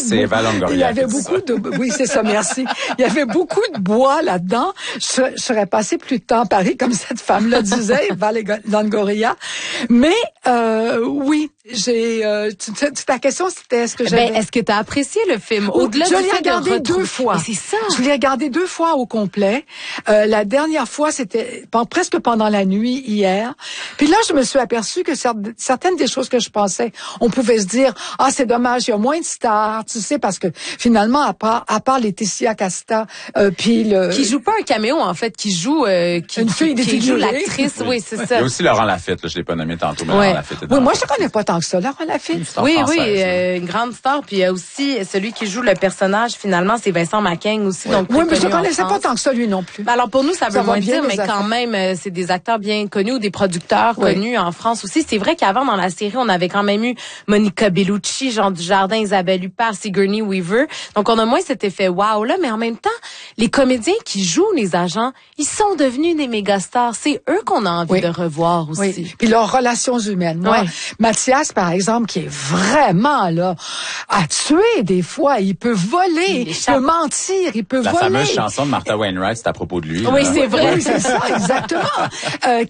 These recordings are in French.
c'est Eva Longoria. Il y avait beaucoup de... Oui, c'est ça, merci. Il y avait beaucoup de bois là-dedans. Je serais passé plus de temps à Paris, comme cette femme-là disait, Eva Longoria. Mais, oui, ta question, c'était est-ce que j'avais... est-ce que tu as apprécié le film? Au-delà je l'ai regardé 2 fois. C'est ça. Je l'ai regardé 2 fois au complet. La dernière fois, c'était presque pendant la nuit hier. Puis là, je me suis aperçue que certaines des choses que je pensais, on pouvait se dire, c'est dommage, il y a moins de stars, tu sais, parce que finalement, à part Laetitia Casta, puis qui joue pas un caméo, en fait, qui joue une fille qui joue l'actrice, oui, c'est ça. Il y a aussi Laurent Laffitte, là, je l'ai pas nommé tantôt, mais Laurent Laffitte est dans moi, je connais pas tant que ça, Laurent Laffitte. Oui, une grande star, puis il y a aussi celui qui joue le personnage, finalement, c'est Vincent Macaigne aussi. Donc oui, mais je connaissais pas tant que ça, lui non plus. Alors, pour nous, ça veut moins dire, mais quand même, c'est des acteurs bien connus ou des producteurs connus en France aussi. C'est vrai qu'avant, dans la série, on avait quand même eu Monica Bellucci, Jean Dujardin, Isabelle Huppert, Sigourney Weaver. Donc, on a moins cet effet wow là, mais en même temps, les comédiens qui jouent les agents, ils sont devenus des méga stars. C'est eux qu'on a envie de revoir aussi. Oui. Puis leurs relations humaines. Moi, Mathias, par exemple, qui est vraiment là à tuer des fois, il peut voler, il peut mentir, il peut voler. La fameuse chanson de Martha Wainwright, c'est à propos de lui. Oui, c'est vrai. Oui, c'est ça, exactement.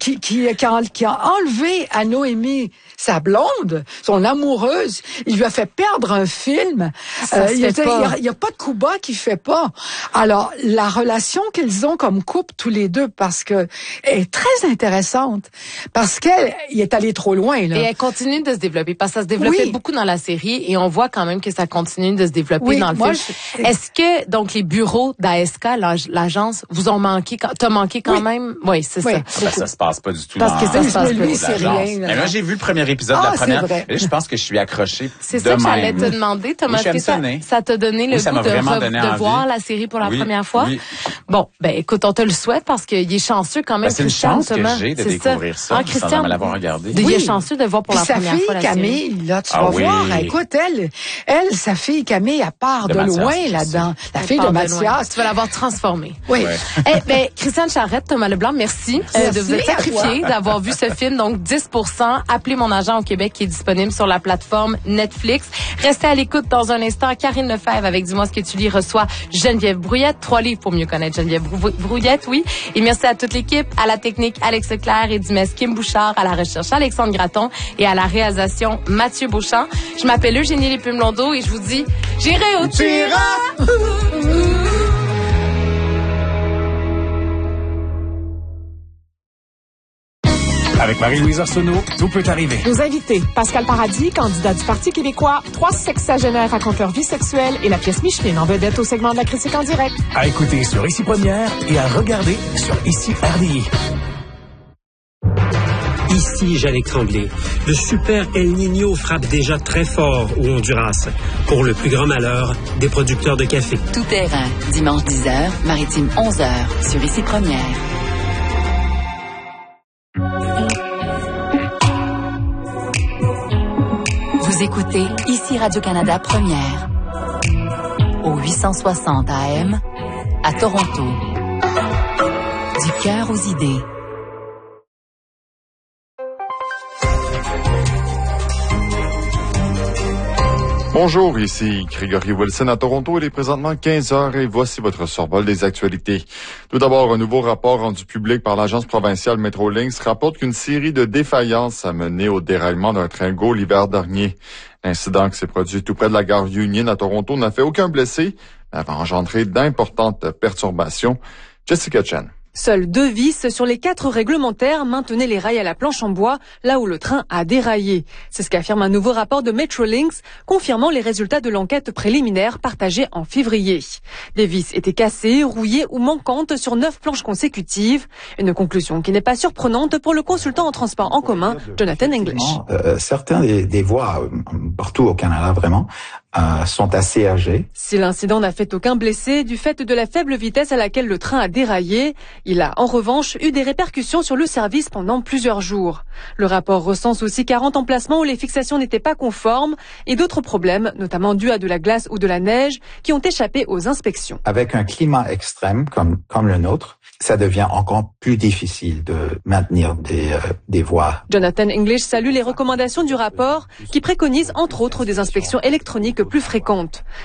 Qui a enlevé à Noémie sa blonde, son amoureuse. Il lui a fait perdre un film. Il y a pas de coup bas qu'il fait pas. Alors, la relation qu'ils ont comme couple tous les deux, parce que est très intéressante, parce qu'elle est allée trop loin là. Et elle continue de se développer, parce que ça se développait beaucoup dans la série, et on voit quand même que ça continue de se développer dans le film. Est-ce que donc les bureaux d'ASK, l'agence, vous ont manqué? T'as manqué quand même? Oui, c'est ça. Ça se passe pas du tout. Parce que ça se passe pas. Lui, c'est rien. Mais moi, j'ai vu le premier épisode de la première. Et je pense que je suis accroché. C'est ça que j'allais te demander, Thomas. Ça t'a donné le goût de voir la série pour la première fois? Oui. Bon, écoute, on te le souhaite parce qu'il est chanceux quand même. C'est une chance que j'ai de découvrir ça, sans me l'avoir regardé. Il est chanceux de voir pour la première fois la série. Sa fille Camille, là, tu vas voir. Écoute, elle, sa fille Camille, elle part de loin là-dedans. La fille de Mathias. Tu vas l'avoir transformée. Oui. Christiane Charrette, Thomas Leblanc, merci de vous être sacrifié, d'avoir vu ce film. Donc, 10%. Appelez mon agent au Québec qui est disponible sur la plateforme Netflix. Restez à l'écoute dans un instant. Karine Lefebvre avec Dis-moi ce que tu lis reçoit Geneviève Brouillette. 3 livres pour mieux connaître Geneviève Brouillette, oui. Et merci à toute l'équipe, à la technique Alex Leclerc et Dimès Kim Bouchard, à la recherche Alexandre Graton et à la réalisation Mathieu Beauchamp. Je m'appelle Eugénie Léplume-Blondeau et je vous dis, j'irai au Tira! Avec Marie-Louise Arsenault, tout peut arriver. Nos invités, Pascal Paradis, candidat du Parti québécois, 3 sexagénaires racontent leur vie sexuelle et la pièce Micheline en vedette au segment de la critique en direct. À écouter sur Ici Première et à regarder sur Ici RDI. Ici Jannick Tremblay. Le super El Niño frappe déjà très fort au Honduras, pour le plus grand malheur des producteurs de café. Tout terrain, dimanche 10h, maritime 11h, sur Ici Première. Vous écoutez Ici Radio-Canada Première, au 860 AM, à Toronto. Du cœur aux idées. Bonjour, ici Grégory Wilson à Toronto. Il est présentement 15h et voici votre survol des actualités. Tout d'abord, un nouveau rapport rendu public par l'agence provinciale Metrolinx rapporte qu'une série de défaillances a mené au déraillement d'un train GO l'hiver dernier. L'incident qui s'est produit tout près de la gare Union à Toronto n'a fait aucun blessé, mais a engendré d'importantes perturbations. Jessica Chen. Seules 2 vis sur les 4 réglementaires maintenaient les rails à la planche en bois, là où le train a déraillé. C'est ce qu'affirme un nouveau rapport de Metrolinx, confirmant les résultats de l'enquête préliminaire partagée en février. Les vis étaient cassées, rouillées ou manquantes sur 9 planches consécutives. Une conclusion qui n'est pas surprenante pour le consultant en transport en commun, Jonathan English. Certains des voies, partout au Canada vraiment, sont assez âgés. Si l'incident n'a fait aucun blessé du fait de la faible vitesse à laquelle le train a déraillé, il a en revanche eu des répercussions sur le service pendant plusieurs jours. Le rapport recense aussi 40 emplacements où les fixations n'étaient pas conformes et d'autres problèmes, notamment dus à de la glace ou de la neige, qui ont échappé aux inspections. Avec un climat extrême comme le nôtre, ça devient encore plus difficile de maintenir des voies. Jonathan English salue les recommandations du rapport qui préconise entre autres des inspections électroniques plus fréquentes.